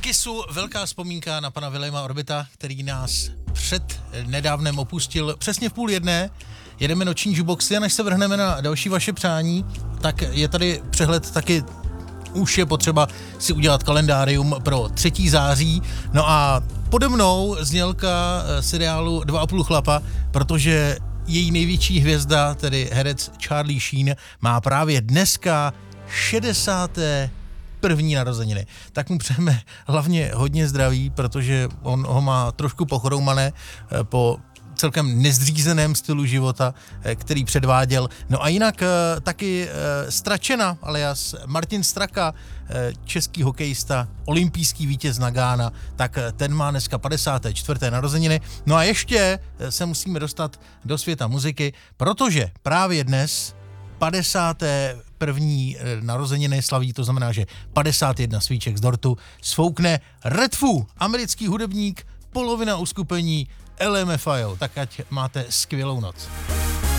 Kissu velká vzpomínka na pana Viléma Orbita, který nás před nedávnem opustil přesně v 12:30. Jedeme noční jukeboxy a než se vrhneme na další vaše přání, tak je tady přehled taky. Už je potřeba si udělat kalendárium pro 3. září. No a pode mnou znělka seriálu 2,5 chlapa, protože její největší hvězda, tedy herec Charlie Sheen, má právě dneska 61. narozeniny. Tak mu přejeme hlavně hodně zdraví, protože on ho má trošku pochroumané po celkem nezřízeném stylu života, který předváděl. No a jinak taky Stračena, alias Martin Straka, český hokejista, olympijský vítěz Nagana, tak ten má dneska 54. narozeniny. No a ještě se musíme dostat do světa muziky, protože právě dnes 51. narozeniny slaví, to znamená, že 51 svíček z dortu sfoukne Red Foo, americký hudebník, polovina uskupení LMFAO. Tak ať máte skvělou noc.